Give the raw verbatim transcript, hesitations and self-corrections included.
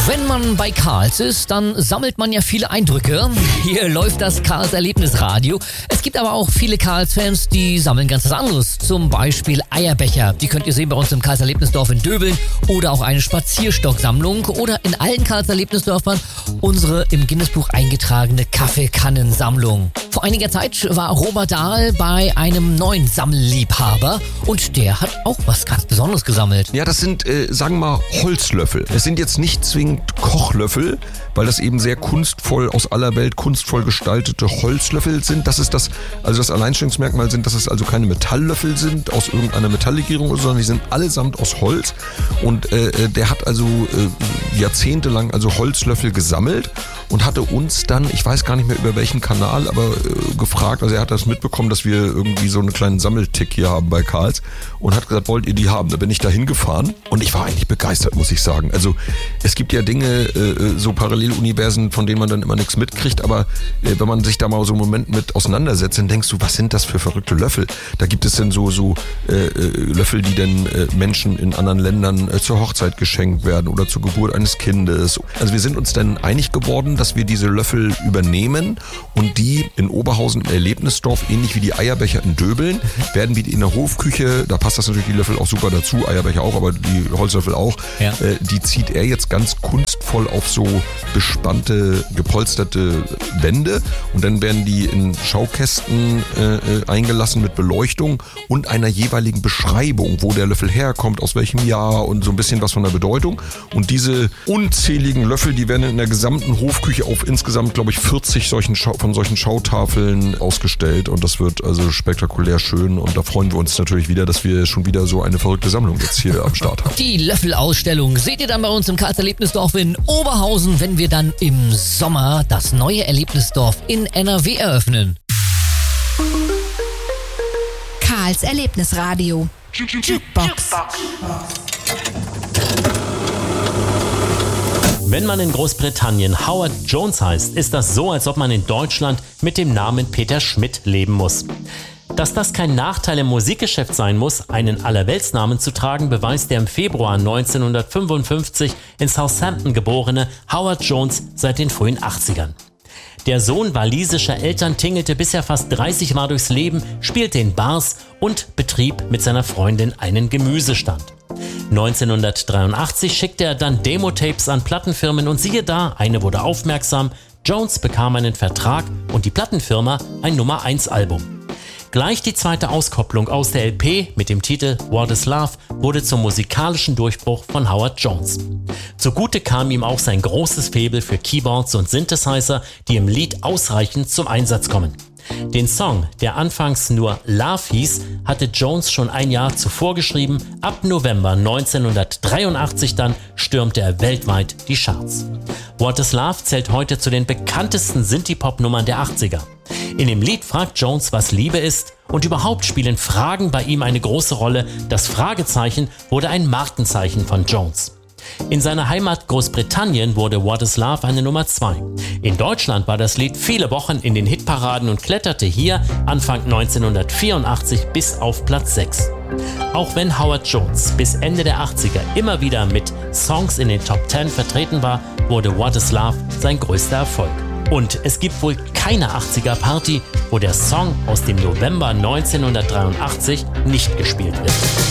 Wenn man bei Karls ist, dann sammelt man ja viele Eindrücke. Hier läuft das Karls Erlebnisradio. Es gibt aber auch viele Karls-Fans, die sammeln ganz was anderes. Zum Beispiel Eierbecher. Die könnt ihr sehen bei uns im Karls Erlebnisdorf in Döbeln. Oder auch eine Spazierstocksammlung. Oder in allen Karls Erlebnisdörfern unsere im Guinness-Buch eingetragene Kaffeekannensammlung. Vor einiger Zeit war Robert Dahl bei einem neuen Sammelliebhaber. Und der hat auch was ganz Besonderes gesammelt. Ja, das sind, äh, sagen wir mal, Holzlöffel. Es sind jetzt nicht zwingend Kochlöffel, weil das eben sehr kunstvoll, aus aller Welt kunstvoll gestaltete Holzlöffel sind. Das ist das, also das Alleinstellungsmerkmal sind, dass es also keine Metalllöffel sind aus irgendeiner Metalllegierung, sondern die sind allesamt aus Holz. Und äh, der hat also äh, jahrzehntelang also Holzlöffel gesammelt und hatte uns dann, ich weiß gar nicht mehr über welchen Kanal, aber äh, gefragt, also er hat das mitbekommen, dass wir irgendwie so einen kleinen Sammeltick hier haben bei Karls und hat gesagt, wollt ihr die haben? Da bin ich da hingefahren und ich war eigentlich begeistert, muss ich sagen. Also es gibt ja Dinge, äh, so Paralleluniversen, von denen man dann immer nichts mitkriegt, aber äh, wenn man sich da mal so einen Moment mit auseinandersetzt, dann denkst du, was sind das für verrückte Löffel? Da gibt es denn so, so äh, Löffel, die dann äh, Menschen in anderen Ländern äh, zur Hochzeit geschenkt werden oder zur Geburt eines Kindes. Also wir sind uns dann einig geworden, dass wir diese Löffel übernehmen und die in Oberhausen im Erlebnisdorf, ähnlich wie die Eierbecher in Döbeln, werden wir in der Hofküche, da passt das natürlich die Löffel auch super dazu, Eierbecher auch, aber die Holzlöffel auch, ja. äh, die zieht er jetzt ganz kunstvoll auf so bespannte, gepolsterte Wände und dann werden die in Schaukästen äh, eingelassen mit Beleuchtung und einer jeweiligen Beschreibung, wo der Löffel herkommt, aus welchem Jahr und so ein bisschen was von der Bedeutung. Und diese unzähligen Löffel, die werden in der gesamten Hofküche auf insgesamt, glaube ich, vierzig solchen Schau- von solchen Schautafeln ausgestellt und das wird also spektakulär schön und da freuen wir uns natürlich wieder, dass wir schon wieder so eine verrückte Sammlung jetzt hier am Start haben. Die Löffelausstellung seht ihr dann bei uns im Karls Erlebnisdorf in Oberhausen, wenn wir dann im Sommer das neue Erlebnisdorf in N R W eröffnen. Karls Erlebnisradio. Jukebox. Wenn man in Großbritannien Howard Jones heißt, ist das so, als ob man in Deutschland mit dem Namen Peter Schmidt leben muss. Dass das kein Nachteil im Musikgeschäft sein muss, einen Allerweltsnamen zu tragen, beweist der im Februar neunzehnhundertfünfundfünfzig in Southampton geborene Howard Jones seit den frühen achtzigern. Der Sohn walisischer Eltern tingelte bisher fast dreißig Mal durchs Leben, spielte in Bars und betrieb mit seiner Freundin einen Gemüsestand. neunzehnhundertdreiundachtzig schickte er dann Demo-Tapes an Plattenfirmen und siehe da, eine wurde aufmerksam, Jones bekam einen Vertrag und die Plattenfirma ein Nummer eins Album. Gleich die zweite Auskopplung aus der L P mit dem Titel What is Love wurde zum musikalischen Durchbruch von Howard Jones. Zugute kam ihm auch sein großes Faible für Keyboards und Synthesizer, die im Lied ausreichend zum Einsatz kommen. Den Song, der anfangs nur Love hieß, hatte Jones schon ein Jahr zuvor geschrieben. Ab November neunzehnhundertdreiundachtzig dann stürmte er weltweit die Charts. What is Love zählt heute zu den bekanntesten Synthie-Pop-Nummern der achtziger. In dem Lied fragt Jones, was Liebe ist, und überhaupt spielen Fragen bei ihm eine große Rolle. Das Fragezeichen wurde ein Markenzeichen von Jones. In seiner Heimat Großbritannien wurde What is Love eine Nummer zwei. In Deutschland war das Lied viele Wochen in den Hitparaden und kletterte hier Anfang neunzehnhundertvierundachtzig bis auf Platz sechs. Auch wenn Howard Jones bis Ende der achtziger immer wieder mit Songs in den Top zehn vertreten war, wurde What is Love sein größter Erfolg. Und es gibt wohl keine achtziger-Party, wo der Song aus dem November neunzehnhundertdreiundachtzig nicht gespielt wird.